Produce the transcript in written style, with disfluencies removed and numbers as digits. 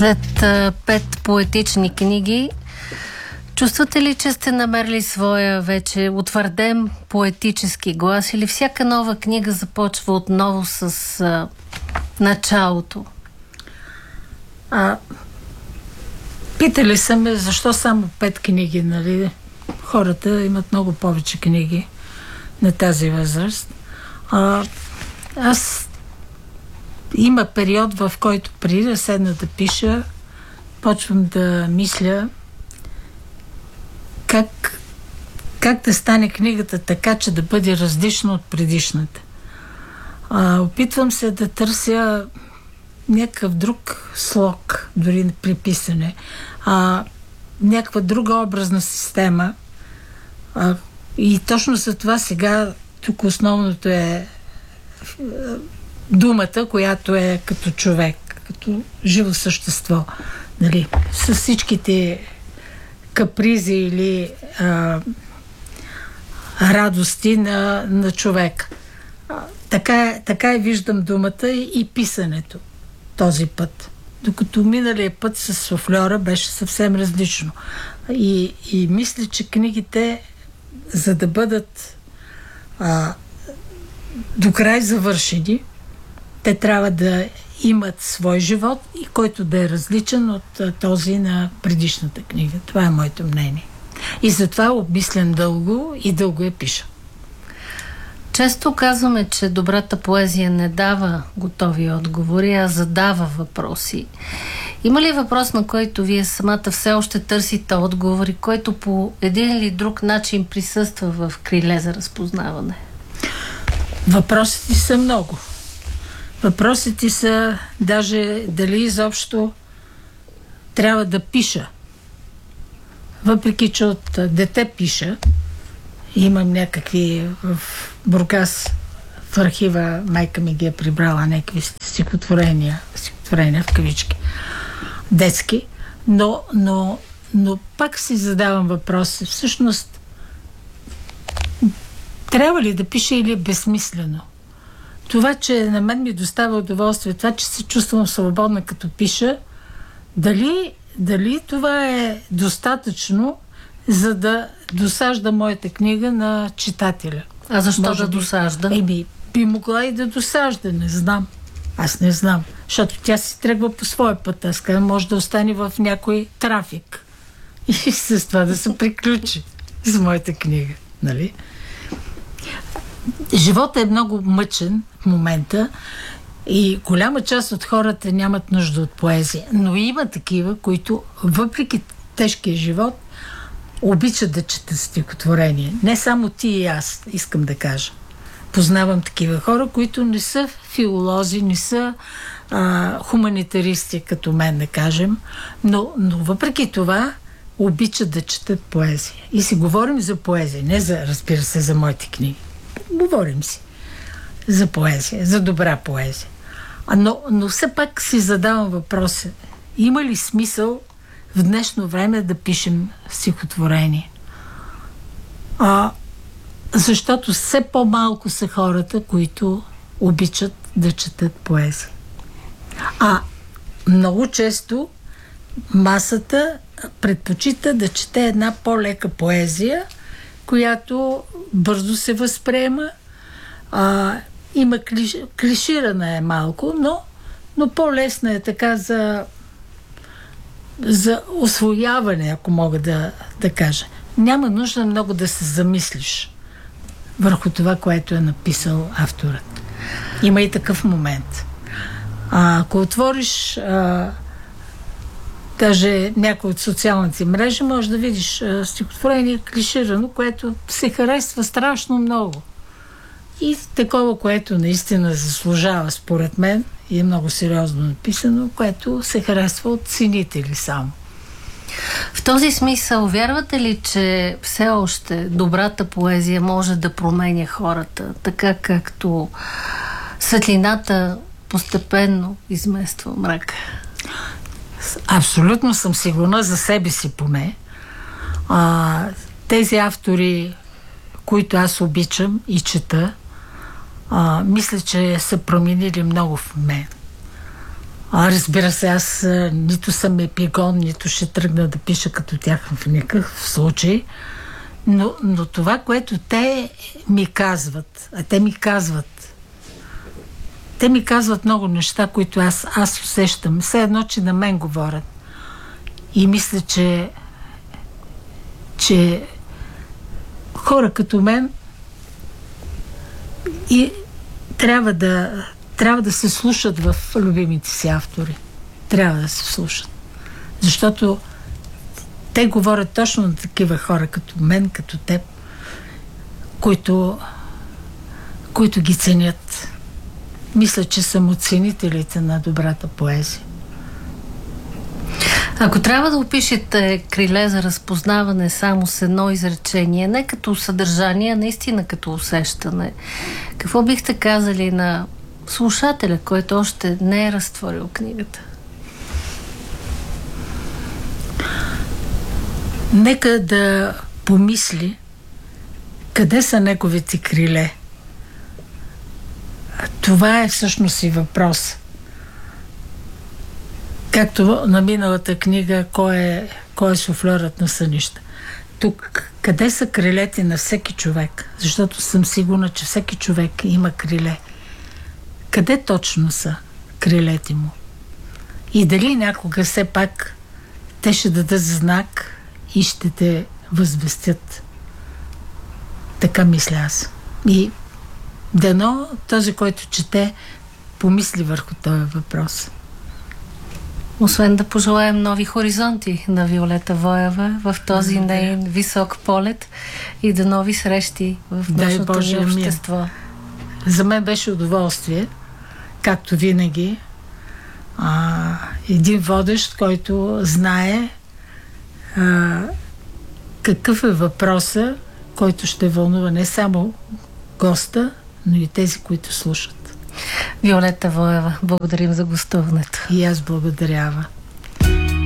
След 5 поетични книги, чувствате ли, че сте намерили своя вече утвърден поетически глас или всяка нова книга започва отново с началото? Питали са ме, защо само 5 книги, нали? Хората имат много повече книги на тази възраст. Аз има период, в който преди да седна да пиша, почвам да мисля как да стане книгата така, че да бъде различна от предишната. Опитвам се да търся някакъв друг слог, дори при писане, някаква друга образна система. И точно за това сега тук основното е думата, която е като човек, като живо същество, нали, с всичките капризи или радости на човек. Така виждам думата и писането този път. Докато миналия път с суфльора беше съвсем различно. И мисля, че книгите, за да бъдат до край завършени, те трябва да имат свой живот и който да е различен от този на предишната книга. Това е моето мнение. И затова обмислям дълго и дълго я пиша. Често казваме, че добрата поезия не дава готови отговори, а задава въпроси. Има ли въпрос, на който вие самата все още търсите отговори, който по един или друг начин присъства в криле за разпознаване? Въпросите са много. Въпросите са даже дали изобщо трябва да пиша. Въпреки, че от дете пиша, имам някакви в Бургас, в архива, майка ми ги е прибрала някакви стихотворения в кавички, детски, но пак си задавам въпроси. Всъщност, трябва ли да пиша или е безсмислено? Това, че на мен ми доставя удоволствие, това, че се чувствам свободна като пиша, дали това е достатъчно, за да досажда моята книга на читателя? А защо да досажда? Би могла и да досажда, не знам. Аз не знам, защото тя си тръгва по своя път. Аз казвам, може да остане в някой трафик. И с това да се приключи с моята книга, нали? Животът е много мъчен в момента и голяма част от хората нямат нужда от поезия. Но има такива, които въпреки тежкия живот обичат да четат стихотворение. Не само ти и аз, искам да кажа. Познавам такива хора, които не са филолози, не са хуманитаристи, като мен, да кажем, но въпреки това обичат да четат поезия. И си говорим за поезия, не за, разбира се, за моите книги. Говорим си за поезия, за добра поезия. Но все пак си задавам въпроса. Има ли смисъл в днешно време да пишем стихотворение? Защото все по-малко са хората, които обичат да четат поезия. Много често масата предпочита да чете една по-лека поезия, която бързо се възприема. Има клиширана е малко, но по-лесна е така за усвояване, ако мога да кажа. Няма нужда много да се замислиш върху това, което е написал авторът. Има и такъв момент. Ако отвориш даже някой от социалните мрежи, може да видиш стихотворение клиширано, което се харесва страшно много. И такова, което наистина заслужава, според мен, и е много сериозно написано, което се харесва от ценители само. В този смисъл, вярвате ли, че все още добрата поезия може да променя хората, така както светлината постепенно измества мрака? Абсолютно съм сигурна, за себе си поне. Тези автори, които аз обичам и чета, мисля, че са променили много в мен. Разбира се, аз нито съм епигон, нито ще тръгна да пиша като тях в никакъв случай. Но това, което те ми казват, те ми казват много неща, които аз усещам. Все едно, че на мен говорят. И мисля, че хора като мен и трябва да се слушат в любимите си автори. Трябва да се слушат. Защото те говорят точно на такива хора като мен, като теб, които ги ценят. Мисля, че съм оценителите на добрата поезия. Ако трябва да опишете Криле за разпознаване само с едно изречение, не като съдържание, а наистина като усещане, какво бихте казали на слушателя, който още не е разтворил книгата? Нека да помисли къде са неговите криле. Това е всъщност и въпрос. Както на миналата книга кой е суфльорът на сънища. Тук къде са крилете на всеки човек? Защото съм сигурна, че всеки човек има криле. Къде точно са крилете му? И дали някога все пак те ще дадат знак и ще те възвестят. Така мисля аз. И дано този, който чете, помисли върху този въпрос. Освен да пожелаем нови хоризонти на Виолета Воева в този нейн висок полет и до нови срещи в днешното ни общество. За мен беше удоволствие, както винаги, един водещ, който знае какъв е въпроса, който ще вълнува не само госта, но и тези, които слушат. Виолета Воева, благодарим за гостуването. И аз благодаря.